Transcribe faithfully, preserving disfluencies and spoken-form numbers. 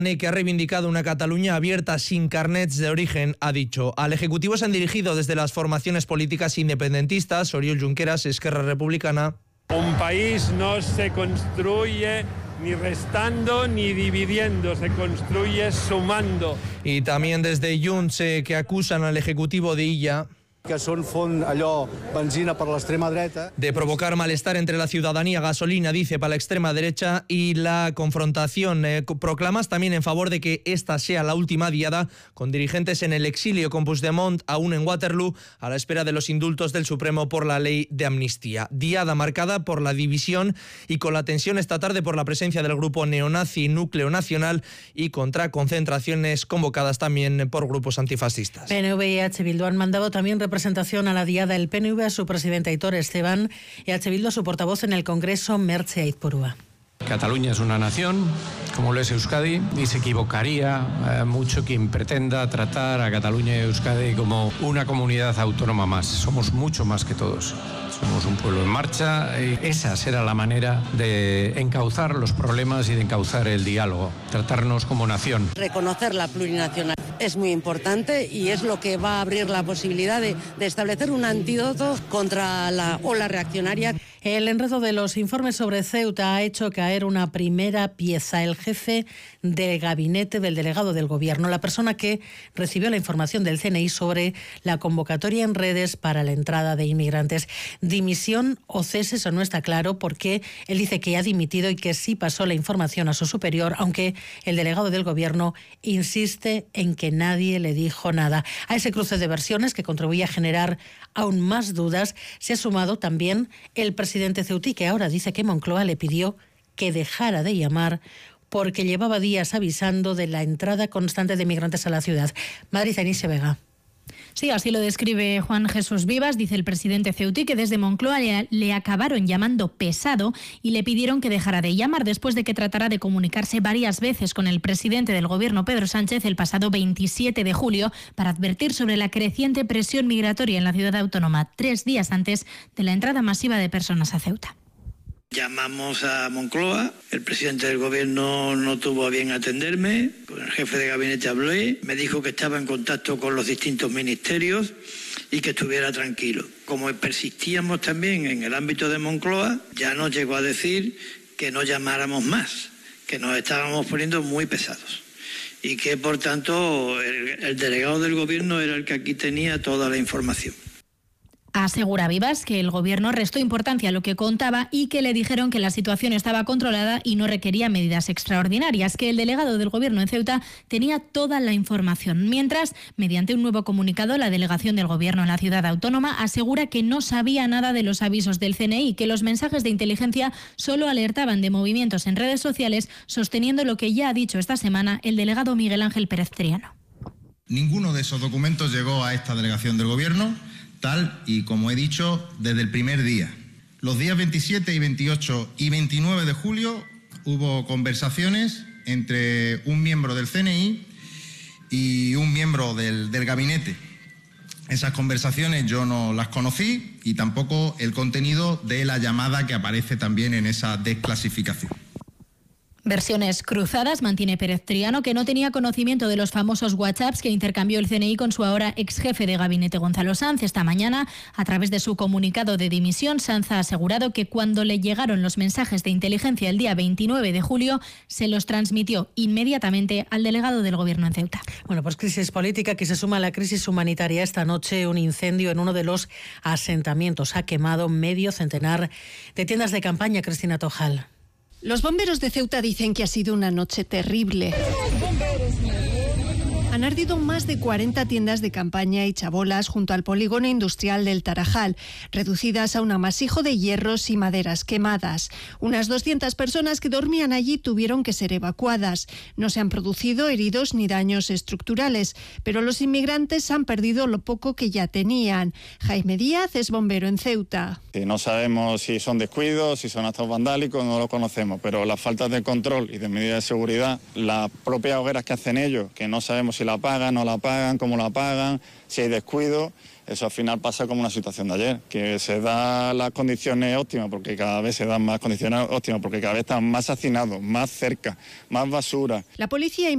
que ha reivindicado una Cataluña abierta sin carnets de origen, ha dicho. Al Ejecutivo se han dirigido desde las formaciones políticas independentistas, Oriol Junqueras, Esquerra Republicana. Un país no se construye ni restando ni dividiendo, se construye sumando. Y también desde Junts, eh, que acusan al Ejecutivo de Illa que són font allò benzina per l'extrema dreta. De provocar malestar entre la ciudadanía, gasolina, dice, para la extrema derecha, y la confrontación. Eh, proclamas también en favor de que esta sea la última diada, con dirigentes en el exilio, con Puigdemont aún en Waterloo, a la espera de los indultos del Supremo por la ley de amnistía. Diada marcada por la división y con la tensión esta tarde por la presencia del grupo neonazi Núcleo Nacional y contra concentraciones convocadas también por grupos antifascistas. P N V y H. Bildu han mandado también representación a la diada. El P N V a su presidente Aitor Esteban y H. Bildu a su portavoz en el Congreso, Merche Aizpurua. Cataluña es una nación, como lo es Euskadi, y se equivocaría eh, mucho quien pretenda tratar a Cataluña y Euskadi como una comunidad autónoma más. Somos mucho más que todos. Somos un pueblo en marcha y esa será la manera de encauzar los problemas y de encauzar el diálogo, tratarnos como nación. Reconocer la plurinacionalidad es muy importante y es lo que va a abrir la posibilidad de, de establecer un antídoto contra la ola reaccionaria. El enredo de los informes sobre Ceuta ha hecho caer una primera pieza. El jefe de gabinete del delegado del Gobierno, la persona que recibió la información del C N I sobre la convocatoria en redes para la entrada de inmigrantes. Dimisión o cese, eso no está claro, porque él dice que ha dimitido y que sí pasó la información a su superior, aunque el delegado del Gobierno insiste en que nadie le dijo nada. A ese cruce de versiones que contribuye a generar aún más dudas se ha sumado también el presidente ceutí, que ahora dice que Moncloa le pidió que dejara de llamar porque llevaba días avisando de la entrada constante de migrantes a la ciudad. Madrid, Anice Vega. Sí, así lo describe Juan Jesús Vivas. Dice el presidente ceutí que desde Moncloa le, le acabaron llamando pesado y le pidieron que dejara de llamar después de que tratara de comunicarse varias veces con el presidente del Gobierno, Pedro Sánchez, el pasado veintisiete de julio para advertir sobre la creciente presión migratoria en la ciudad autónoma, tres días antes de la entrada masiva de personas a Ceuta. Llamamos a Moncloa, el presidente del Gobierno no tuvo a bien atenderme, con el jefe de gabinete hablé, me dijo que estaba en contacto con los distintos ministerios y que estuviera tranquilo. Como persistíamos también en el ámbito de Moncloa, ya nos llegó a decir que no llamáramos más, que nos estábamos poniendo muy pesados y que por tanto el, el delegado del Gobierno era el que aquí tenía toda la información. Asegura Vivas que el Gobierno restó importancia a lo que contaba y que le dijeron que la situación estaba controlada y no requería medidas extraordinarias, que el delegado del Gobierno en Ceuta tenía toda la información. Mientras, mediante un nuevo comunicado, la delegación del Gobierno en la ciudad autónoma asegura que no sabía nada de los avisos del C N I, que los mensajes de inteligencia solo alertaban de movimientos en redes sociales, sosteniendo lo que ya ha dicho esta semana el delegado Miguel Ángel Pérez Triano. Ninguno de esos documentos llegó a esta delegación del Gobierno, tal y como he dicho desde el primer día. Los días veintisiete y veintiocho y veintinueve de julio hubo conversaciones entre un miembro del C N I y un miembro del, del gabinete. Esas conversaciones yo no las conocí y tampoco el contenido de la llamada que aparece también en esa desclasificación. Versiones cruzadas mantiene Pérez Triano, que no tenía conocimiento de los famosos WhatsApps que intercambió el C N I con su ahora ex jefe de gabinete Gonzalo Sanz. Esta mañana, a través de su comunicado de dimisión, Sanz ha asegurado que cuando le llegaron los mensajes de inteligencia el día veintinueve de julio, se los transmitió inmediatamente al delegado del Gobierno en Ceuta. Bueno, pues crisis política que se suma a la crisis humanitaria. Esta noche un incendio en uno de los asentamientos ha quemado medio centenar de tiendas de campaña. Cristina Tojal. Los bomberos de Ceuta dicen que ha sido una noche terrible. Han ardido más de cuarenta tiendas de campaña y chabolas junto al polígono industrial del Tarajal, reducidas a un amasijo de hierros y maderas quemadas. Unas doscientas personas que dormían allí tuvieron que ser evacuadas. No se han producido heridos ni daños estructurales, pero los inmigrantes han perdido lo poco que ya tenían. Jaime Díaz es bombero en Ceuta. No sabemos si son descuidos, si son actos vandálicos, no lo conocemos, pero las faltas de control y de medidas de seguridad, las propias hogueras que hacen ellos, que no sabemos si la pagan, no la pagan, cómo la pagan, si hay descuido, eso al final pasa como una situación de ayer, que se dan las condiciones óptimas, porque cada vez se dan más condiciones óptimas, porque cada vez están más hacinados, más cerca, más basura. La policía